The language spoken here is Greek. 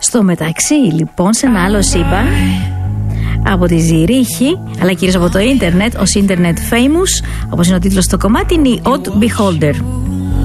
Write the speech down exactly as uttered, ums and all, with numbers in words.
Στο μεταξύ, λοιπόν, σε ένα άλλο σύμπαν, από τη Ζηρίχη, αλλά κυρίως από το ίντερνετ, ως Internet Famous, όπως είναι ο τίτλος στο κομμάτι, είναι η Odd Beholder.